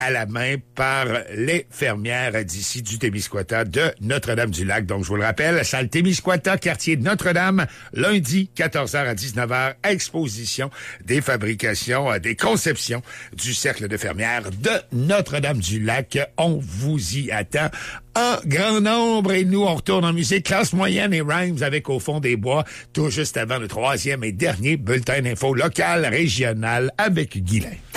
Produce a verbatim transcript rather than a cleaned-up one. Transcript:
à la main par les fermières d'ici du Témiscouata de Notre-Dame-du-Lac. Donc, je vous le rappelle, salle Témiscouata, quartier de Notre-Dame, lundi, quatorze heures à dix-neuf heures, exposition des fabrications, des conceptions du Cercle de fermières de Notre-Dame-du-Lac. On vous y attend en grand nombre. Et nous, on retourne en musique classe moyenne et rhymes avec Au fond des bois, tout juste avant le troisième et dernier bulletin d'info local, régional avec Guylain.